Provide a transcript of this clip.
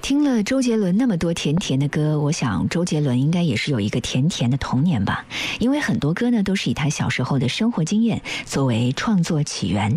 听了周杰伦那么多甜甜的歌，我想周杰伦应该也是有一个甜甜的童年吧，因为很多歌呢都是以他小时候的生活经验作为创作起源。